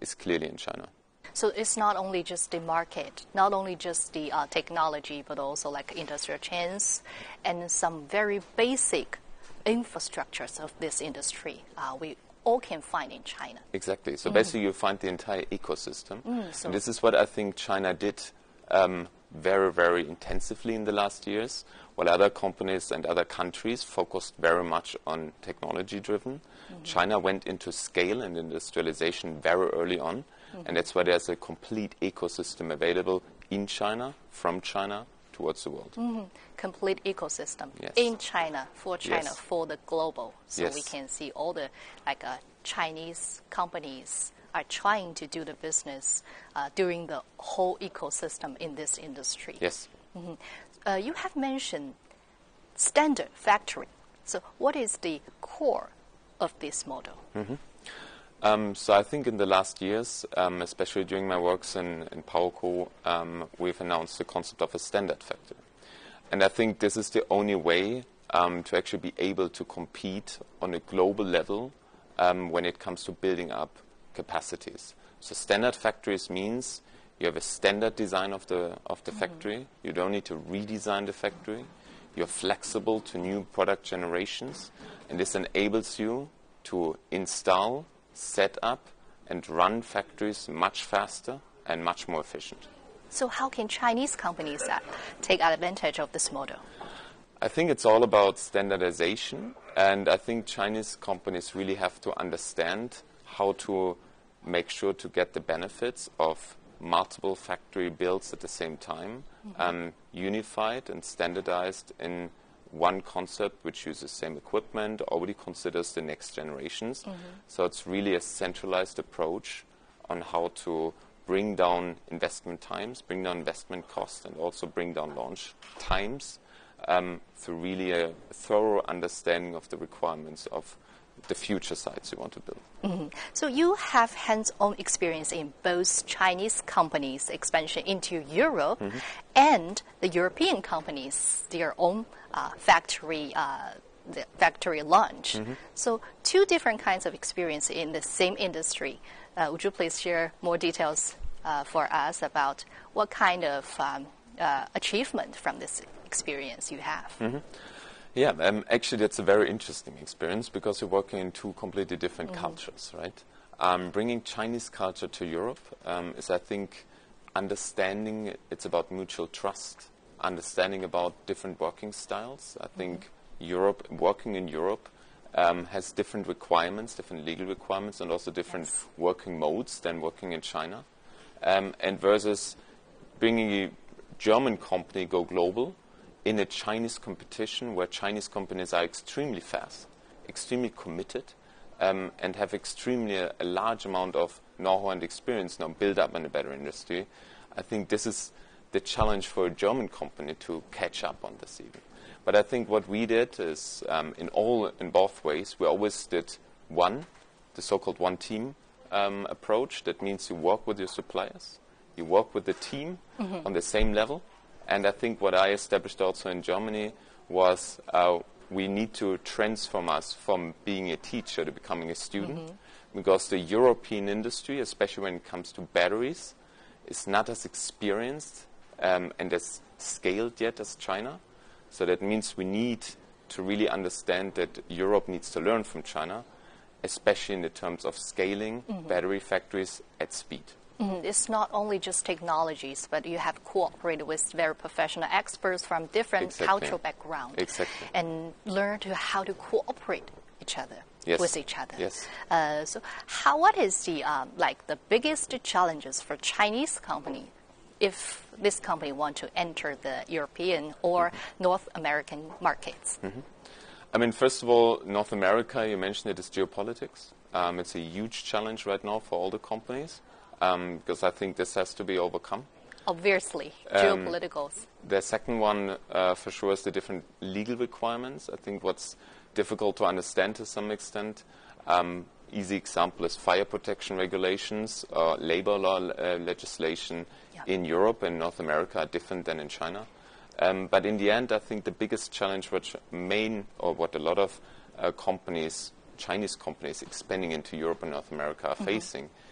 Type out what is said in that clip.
is clearly in China. So it's not only just the market, not only just the technology, but also like industrial chains and some very basic infrastructures of this industry we all can find in China. Exactly. So basically you find the entire ecosystem. So And this is what I think China did very, very intensively in the last years, while other companies and other countries focused very much on technology-driven. China went into scale and industrialization very early on, and that's why there's a complete ecosystem available in China, from China, towards the world. Complete ecosystem Yes. in China, for Yes. for the global. So Yes. we can see all the Chinese companies are trying to do the business during the whole ecosystem in this industry. Yes. You have mentioned standard factory. So what is the core of this model? So I think in the last years, especially during my works in PowerCo, we've announced the concept of a standard factory. And I think this is the only way to actually be able to compete on a global level when it comes to building up capacities. So standard factories means you have a standard design of the factory. You don't need to redesign the factory. You're flexible to new product generations. And this enables you to install, set up, and run factories much faster and much more efficient. So how can Chinese companies take advantage of this model? I think it's all about standardization, and I think Chinese companies really have to understand how to make sure to get the benefits of multiple factory builds at the same time, unified and standardized in one concept which uses same equipment, already considers the next generations. So it's really a centralized approach on how to bring down investment times, bring down investment costs, and also bring down launch times through really a thorough understanding of the requirements of the future sites you want to build. So you have hands-on experience in both Chinese companies' expansion into Europe and the European companies, their own factory launch. So two different kinds of experience in the same industry. Would you please share more details for us about what kind of achievement from this experience you have? Yeah, actually that's a very interesting experience because you're working in two completely different cultures, right? Bringing Chinese culture to Europe is, I think, understanding it's about mutual trust, understanding about different working styles. I think working in Europe has different requirements, different legal requirements, and also different working modes than working in China. And versus bringing a German company go global in a Chinese competition where Chinese companies are extremely fast, extremely committed, and have extremely a large amount of know-how and experience now built up in the battery industry. I think this is the challenge for a German company to catch up on this even. But I think what we did is, in both ways, we always did the so-called one team approach. That means you work with your suppliers, you work with the team on the same level. And I think what I established also in Germany was we need to transform us from being a teacher to becoming a student, because the European industry, especially when it comes to batteries, is not as experienced and as scaled yet as China. So that means we need to really understand that Europe needs to learn from China, especially in the terms of scaling battery factories at speed. It's not only just technologies, but you have cooperated with very professional experts from different cultural backgrounds and learn how to cooperate with each other. Yes. So what is the biggest challenges for Chinese company if this company want to enter the European or North American markets? I mean, first of all, North America, you mentioned it, is geopolitics. It's a huge challenge right now for all the companies. Because I think this has to be overcome. Obviously, geopoliticals. The second one, for sure, is the different legal requirements. I think what's difficult to understand to some extent, easy example is fire protection regulations, labor law legislation in Europe and North America are different than in China. But in the end, I think the biggest challenge what a lot of Chinese companies expanding into Europe and North America are facing